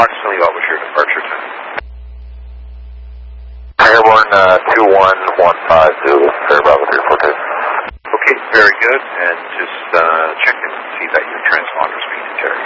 approximately what was your departure time? Airborne 2115 Zulu, Air Bravo 342. Okay, very good. And just check and see that your transponder is being detected.